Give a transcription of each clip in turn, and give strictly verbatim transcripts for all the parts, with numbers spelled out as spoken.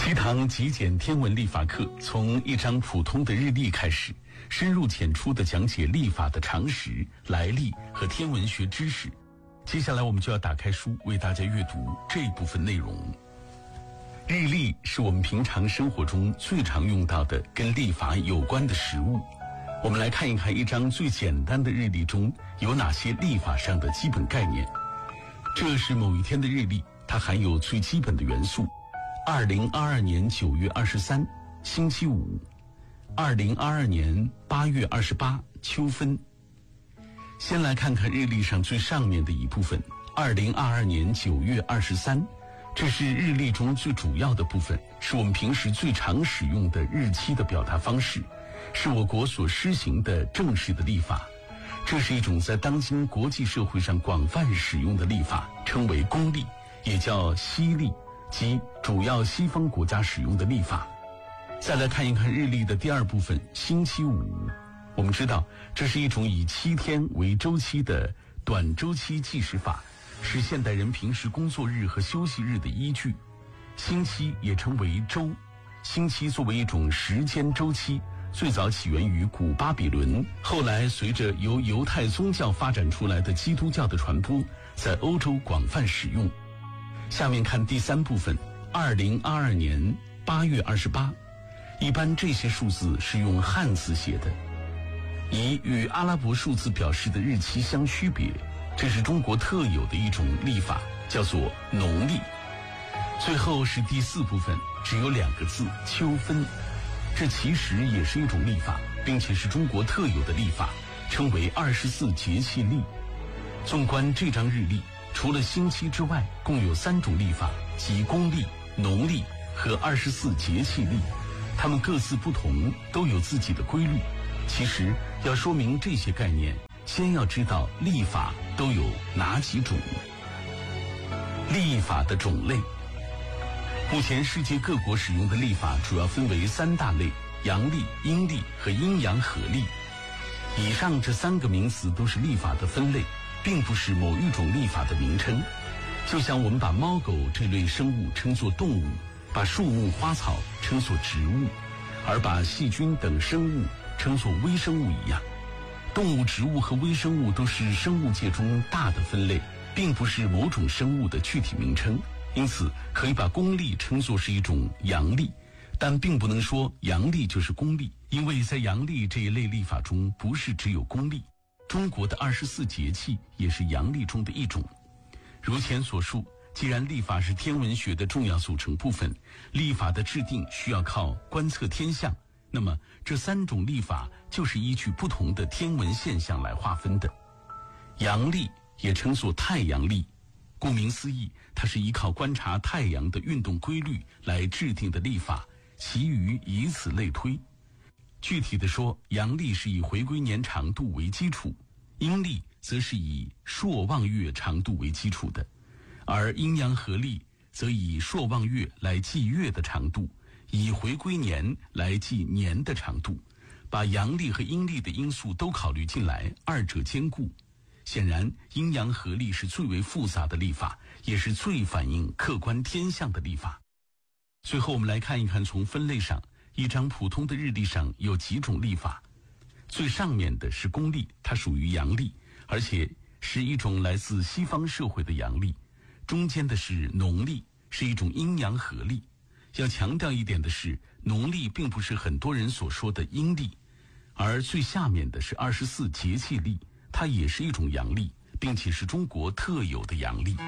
七堂极简天文历法课从一张普通的日历开始，深入浅出地讲解历法的常识、来历和天文学知识。接下来我们就要打开书，为大家阅读这一部分内容。日历是我们平常生活中最常用到的跟历法有关的实物。我们来看一看一张最简单的日历中有哪些历法上的基本概念。这是某一天的日历，它含有最基本的元素。二零二二年九月二十三，星期五；二零二二年八月二十八，秋分。先来看看日历上最上面的一部分，二零二二年九月二十三，这是日历中最主要的部分，是我们平时最常使用的日期的表达方式，是我国所施行的正式的历法。这是一种在当今国际社会上广泛使用的历法，称为公历，也叫西历，即主要西方国家使用的历法。再来看一看日历的第二部分，星期五。我们知道，这是一种以七天为周期的短周期计时法，是现代人平时工作日和休息日的依据。星期也称为周，星期作为一种时间周期，最早起源于古巴比伦，后来随着由犹太宗教发展出来的基督教的传播，在欧洲广泛使用。下面看第三部分，二零二二年八月二十八。一般这些数字是用汉字写的，以与阿拉伯数字表示的日期相区别，这是中国特有的一种历法，叫做农历。最后是第四部分，只有两个字，秋分。这其实也是一种历法，并且是中国特有的历法，称为二十四节气历。纵观这张日历，除了星期之外，共有三种历法，即公历、农历和二十四节气历。它们各自不同，都有自己的规律。其实要说明这些概念，先要知道历法都有哪几种。历法的种类，目前世界各国使用的历法主要分为三大类：阳历、阴历和阴阳合历。以上这三个名词都是历法的分类，并不是某一种历法的名称。就像我们把猫狗这类生物称作动物，把树木花草称作植物，而把细菌等生物称作微生物一样。动物、植物和微生物都是生物界中大的分类，并不是某种生物的具体名称。因此可以把公历称作是一种阳历，但并不能说阳历就是公历，因为在阳历这一类历法中，不是只有公历，中国的二十四节气也是阳历中的一种。如前所述，既然历法是天文学的重要组成部分，历法的制定需要靠观测天象，那么这三种历法就是依据不同的天文现象来划分的。阳历也称作太阳历，顾名思义，它是依靠观察太阳的运动规律来制定的历法，其余以此类推。具体的说，阳历是以回归年长度为基础，阴历则是以朔望月长度为基础的，而阴阳合历则以朔望月来计月的长度，以回归年来计年的长度，把阳历和阴历的因素都考虑进来，二者兼顾。显然，阴阳合历是最为复杂的历法，也是最反映客观天象的历法。最后我们来看一看，从分类上，一张普通的日历上有几种历法。最上面的是公历，它属于阳历，而且是一种来自西方社会的阳历。中间的是农历，是一种阴阳合历。要强调一点的是，农历并不是很多人所说的阴历。而最下面的是二十四节气历，它也是一种阳历，并且是中国特有的阳历。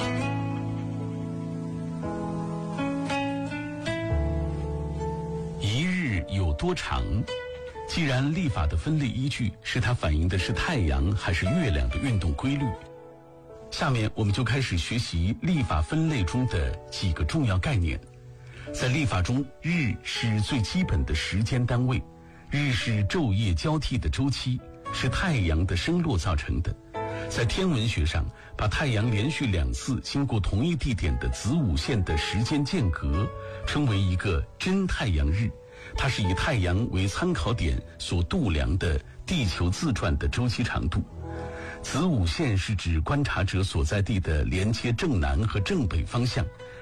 一日有多长？既然历法的分类依据是它反映的是太阳还是月亮的运动规律，下面我们就开始学习历法分类中的几个重要概念。在历法中，日是最基本的时间单位，日是昼夜交替的周期，是太阳的升落造成的。在天文学上，把太阳连续两次经过同一地点的子午线的时间间隔称为一个真太阳日，它是以太阳为参考点所度量的地球自转的周期长度。子午线是指观察者所在地的连接正南和正北方向，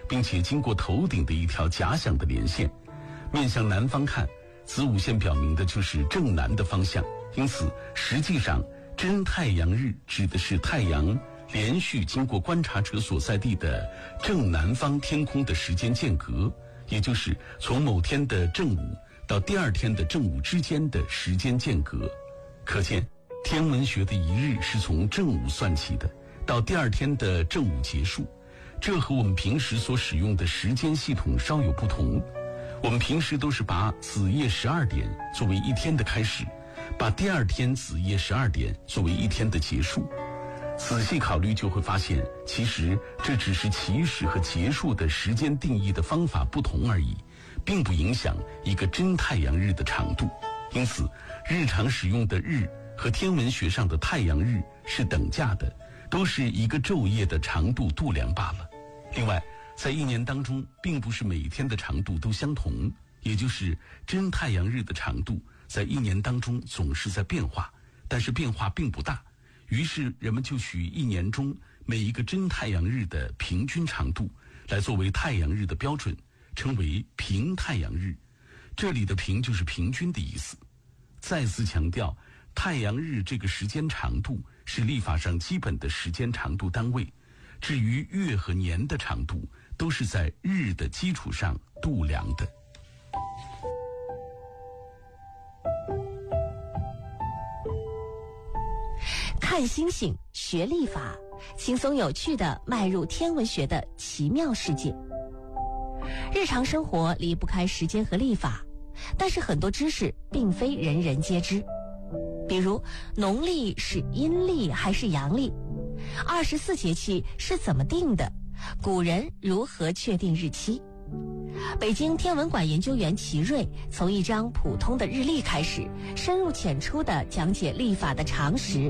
并且经过头顶的一条假想的连线，面向南方看，子午线表明的就是正南的方向。因此实际上真太阳日指的是太阳连续经过观察者所在地的正南方天空的时间间隔，也就是从某天的正午到第二天的正午之间的时间间隔。可见天文学的一日是从正午算起的，到第二天的正午结束。这和我们平时所使用的时间系统稍有不同。我们平时都是把子夜十二点作为一天的开始，把第二天子夜十二点作为一天的结束。仔细考虑就会发现，其实这只是起始和结束的时间定义的方法不同而已，并不影响一个真太阳日的长度。因此日常使用的日和天文学上的太阳日是等价的，都是一个昼夜的长度度量罢了。另外在一年当中并不是每一天的长度都相同，也就是真太阳日的长度在一年当中总是在变化，但是变化并不大。于是人们就取一年中每一个真太阳日的平均长度来作为太阳日的标准，称为平太阳日。这里的平就是平均的意思。再次强调，太阳日这个时间长度是历法上基本的时间长度单位，至于月和年的长度都是在日的基础上度量的。 看星星学历法，轻松有趣地迈入天文学的奇妙世界。日常生活离不开时间和历法，但是很多知识并非人人皆知。比如农历是阴历还是阳历，二十四节气是怎么定的，古人如何确定日期。北京天文馆研究员齐瑞从一张普通的日历开始，深入浅出地讲解历法的常识